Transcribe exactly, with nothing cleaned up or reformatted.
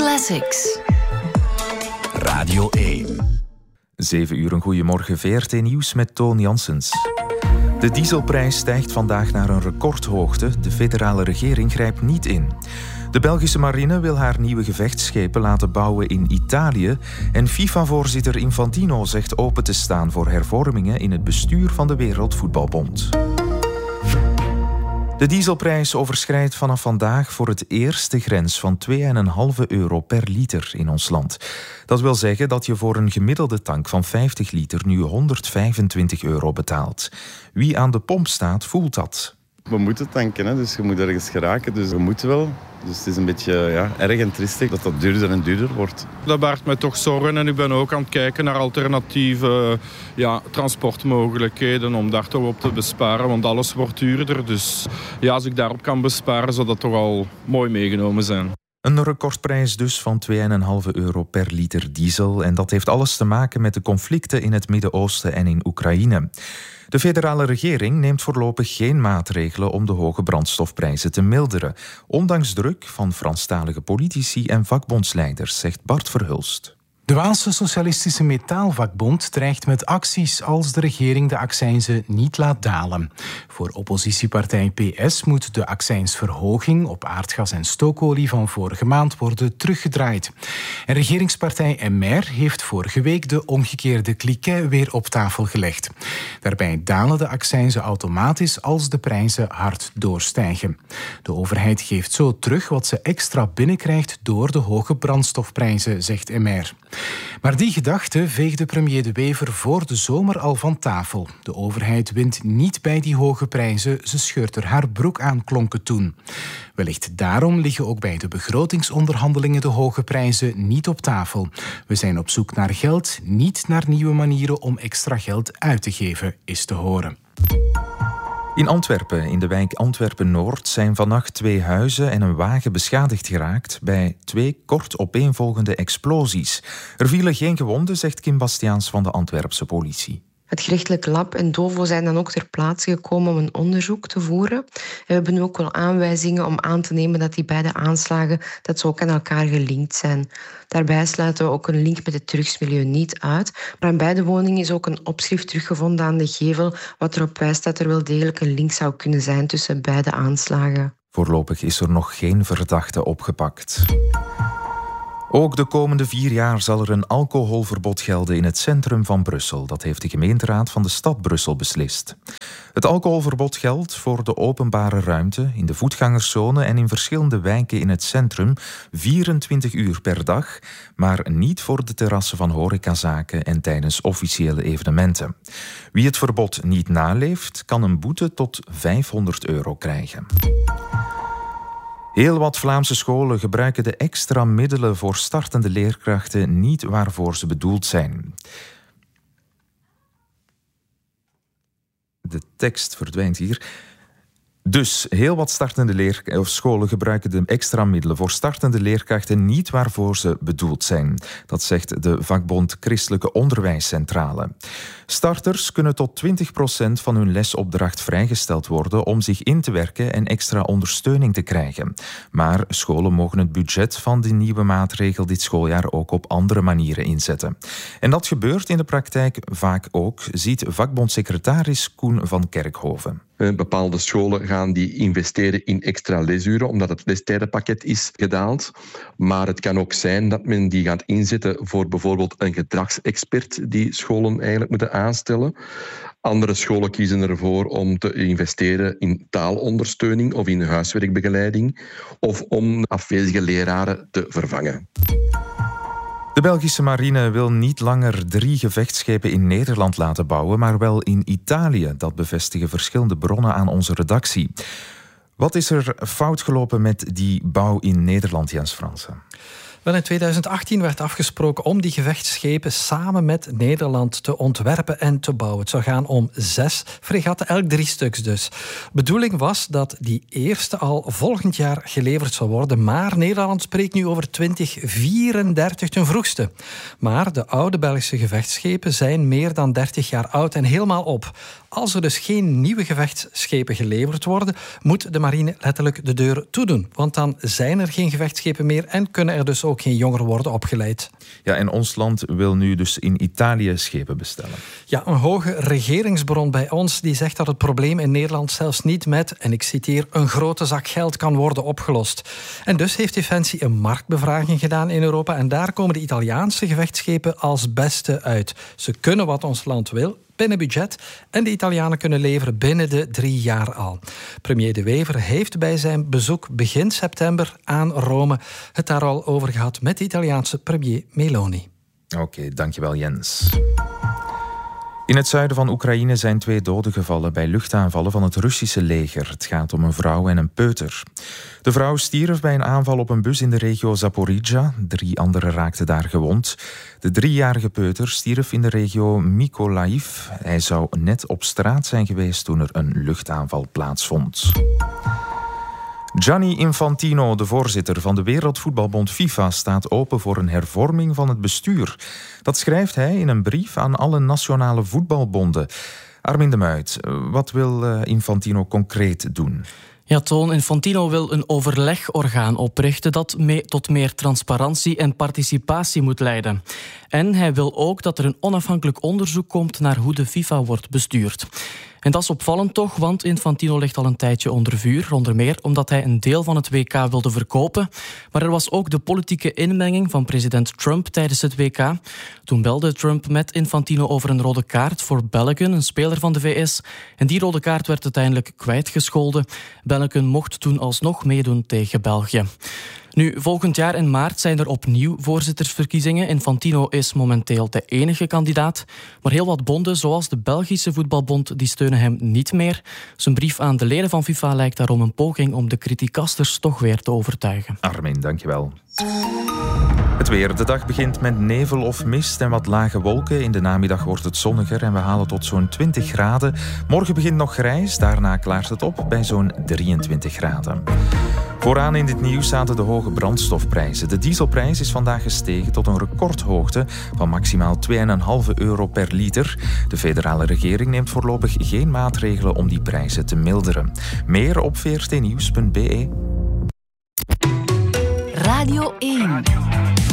Classics. Radio één. Zeven uur, een goeiemorgen. V R T Nieuws met Toon Janssens. De dieselprijs stijgt vandaag naar een recordhoogte. De federale regering grijpt niet in. De Belgische marine wil haar nieuwe gevechtsschepen laten bouwen in Italië. En FIFA-voorzitter Infantino zegt open te staan voor hervormingen in het bestuur van de Wereldvoetbalbond. De dieselprijs overschrijdt vanaf vandaag voor het eerst de grens van twee komma vijf euro per liter in ons land. Dat wil zeggen dat je voor een gemiddelde tank van vijftig liter nu honderdvijfentwintig euro betaalt. Wie aan de pomp staat, voelt dat. We moeten tanken, hè? Dus je moet ergens geraken, dus we moeten wel. Dus het is een beetje ja, erg en triestig dat dat duurder en duurder wordt. Dat baart mij toch zorgen en ik ben ook aan het kijken naar alternatieve ja, transportmogelijkheden om daar toch op te besparen, want alles wordt duurder. Dus ja, als ik daarop kan besparen, zou dat toch al mooi meegenomen zijn. Een recordprijs dus van twee komma vijf euro per liter diesel. En dat heeft alles te maken met de conflicten in het Midden-Oosten en in Oekraïne. De federale regering neemt voorlopig geen maatregelen om de hoge brandstofprijzen te milderen. Ondanks druk van Franstalige politici en vakbondsleiders, zegt Bart Verhulst. De Waalse Socialistische Metaalvakbond dreigt met acties als de regering de accijnzen niet laat dalen. Voor oppositiepartij P S moet de accijnsverhoging op aardgas en stookolie van vorige maand worden teruggedraaid. En regeringspartij M R heeft vorige week de omgekeerde cliquet weer op tafel gelegd. Daarbij dalen de accijnzen automatisch als de prijzen hard doorstijgen. De overheid geeft zo terug wat ze extra binnenkrijgt door de hoge brandstofprijzen, zegt M R. Maar die gedachte veegde premier De Wever voor de zomer al van tafel. De overheid wint niet bij die hoge prijzen, ze scheurt er haar broek aan, klonk het toen. Wellicht daarom liggen ook bij de begrotingsonderhandelingen de hoge prijzen niet op tafel. We zijn op zoek naar geld, niet naar nieuwe manieren om extra geld uit te geven, is te horen. In Antwerpen, in de wijk Antwerpen-Noord, zijn vannacht twee huizen en een wagen beschadigd geraakt bij twee kort opeenvolgende explosies. Er vielen geen gewonden, zegt Kim Bastiaans van de Antwerpse politie. Het gerechtelijk lab en DOVO zijn dan ook ter plaatse gekomen om een onderzoek te voeren. En we hebben nu ook wel aanwijzingen om aan te nemen dat die beide aanslagen dat ze ook aan elkaar gelinkt zijn. Daarbij sluiten we ook een link met het drugsmilieu niet uit. Maar aan beide woningen is ook een opschrift teruggevonden aan de gevel, wat erop wijst dat er wel degelijk een link zou kunnen zijn tussen beide aanslagen. Voorlopig is er nog geen verdachte opgepakt. Ook de komende vier jaar zal er een alcoholverbod gelden in het centrum van Brussel. Dat heeft de gemeenteraad van de stad Brussel beslist. Het alcoholverbod geldt voor de openbare ruimte, in de voetgangerszone en in verschillende wijken in het centrum vierentwintig uur per dag, maar niet voor de terrassen van horecazaken en tijdens officiële evenementen. Wie het verbod niet naleeft, kan een boete tot vijfhonderd euro krijgen. Heel wat Vlaamse scholen gebruiken de extra middelen voor startende leerkrachten niet waarvoor ze bedoeld zijn. De tekst verdwijnt hier. Dus heel wat startende leer- of scholen gebruiken de extra middelen voor startende leerkrachten niet waarvoor ze bedoeld zijn. Dat zegt de vakbond Christelijke Onderwijscentrale. Starters kunnen tot twintig procent van hun lesopdracht vrijgesteld worden om zich in te werken en extra ondersteuning te krijgen. Maar scholen mogen het budget van die nieuwe maatregel dit schooljaar ook op andere manieren inzetten. En dat gebeurt in de praktijk vaak ook, ziet vakbondsecretaris Koen van Kerkhoven. Bepaalde scholen gaan die investeren in extra lesuren, omdat het lestijdenpakket is gedaald. Maar het kan ook zijn dat men die gaat inzetten voor bijvoorbeeld een gedragsexpert die scholen eigenlijk moeten aanstellen. Andere scholen kiezen ervoor om te investeren in taalondersteuning of in huiswerkbegeleiding of om afwezige leraren te vervangen. De Belgische marine wil niet langer drie gevechtsschepen in Nederland laten bouwen, maar wel in Italië. Dat bevestigen verschillende bronnen aan onze redactie. Wat is er fout gelopen met die bouw in Nederland, Jens Fransen? Wel, in tweeduizend achttien werd afgesproken om die gevechtsschepen samen met Nederland te ontwerpen en te bouwen. Het zou gaan om zes fregatten, elk drie stuks dus. Bedoeling was dat die eerste al volgend jaar geleverd zou worden, maar Nederland spreekt nu over twintig vierendertig ten vroegste. Maar de oude Belgische gevechtsschepen zijn meer dan dertig jaar oud en helemaal op. Als er dus geen nieuwe gevechtsschepen geleverd worden, moet de marine letterlijk de deur toedoen. Want dan zijn er geen gevechtsschepen meer en kunnen er dus ook ook geen jongeren worden opgeleid. Ja, en ons land wil nu dus in Italië schepen bestellen. Ja, een hoge regeringsbron bij ons die zegt dat het probleem in Nederland zelfs niet met, en ik citeer, een grote zak geld kan worden opgelost. En dus heeft Defensie een marktbevraging gedaan in Europa en daar komen de Italiaanse gevechtsschepen als beste uit. Ze kunnen wat ons land wil, binnen budget, en de Italianen kunnen leveren binnen de drie jaar al. Premier De Wever heeft bij zijn bezoek begin september aan Rome het daar al over gehad met de Italiaanse premier Meloni. Oké, okay, dankjewel Jens. In het zuiden van Oekraïne zijn twee doden gevallen bij luchtaanvallen van het Russische leger. Het gaat om een vrouw en een peuter. De vrouw stierf bij een aanval op een bus in de regio Zaporizhzhia. Drie anderen raakten daar gewond. De driejarige peuter stierf in de regio Mykolaiv. Hij zou net op straat zijn geweest toen er een luchtaanval plaatsvond. Gianni Infantino, de voorzitter van de Wereldvoetbalbond FIFA, staat open voor een hervorming van het bestuur. Dat schrijft hij in een brief aan alle nationale voetbalbonden. Armin de Muit, wat wil Infantino concreet doen? Ja, Toon, Infantino wil een overlegorgaan oprichten dat mee tot meer transparantie en participatie moet leiden. En hij wil ook dat er een onafhankelijk onderzoek komt naar hoe de FIFA wordt bestuurd. En dat is opvallend toch, want Infantino ligt al een tijdje onder vuur. Onder meer omdat hij een deel van het W K wilde verkopen. Maar er was ook de politieke inmenging van president Trump tijdens het W K. Toen belde Trump met Infantino over een rode kaart voor Belleken, een speler van de V S. En die rode kaart werd uiteindelijk kwijtgescholden. Belleken mocht toen alsnog meedoen tegen België. Nu, volgend jaar in maart zijn er opnieuw voorzittersverkiezingen. Infantino is momenteel de enige kandidaat. Maar heel wat bonden, zoals de Belgische voetbalbond, die steunen hem niet meer. Zijn brief aan de leden van FIFA lijkt daarom een poging om de criticasters toch weer te overtuigen. Armin, dankjewel. Het weer. De dag begint met nevel of mist en wat lage wolken. In de namiddag wordt het zonniger en we halen tot zo'n twintig graden. Morgen begint nog grijs, daarna klaart het op bij zo'n drieëntwintig graden. Vooraan in dit nieuws zaten de hoge brandstofprijzen. De dieselprijs is vandaag gestegen tot een recordhoogte van maximaal twee komma vijf euro per liter. De federale regering neemt voorlopig geen maatregelen om die prijzen te milderen. Meer op v r t nieuws punt b e. Radio één.